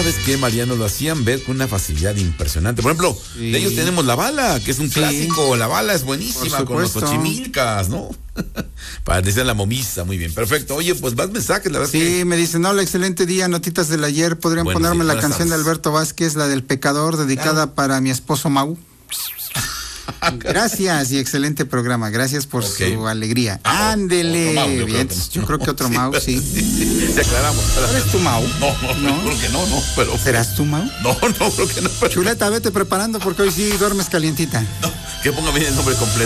¿Sabes qué, Mariano? Lo hacían ver con una facilidad impresionante. Por ejemplo, de ellos tenemos La Bala, que es un clásico. La Bala es buenísima con los Xochimilcas, ¿no? Parecía la momisa, muy bien, perfecto. Oye, pues más mensajes, la verdad. Sí, me dicen, hola, excelente día, notitas del ayer. ¿Podrían ponerme la canción de Alberto Vázquez, la del Pecador, dedicada para mi esposo Mau? Gracias y excelente programa. Gracias por su alegría. Ándele. Bien, yo creo que otro Mau, sí. Te aclaramos. ¿Eres tu Mau? No, creo que no, pero. ¿Serás tu Mau? No, creo que no. Pero... Chuleta, vete preparando porque hoy sí duermes calientita. No, que ponga bien el nombre completo.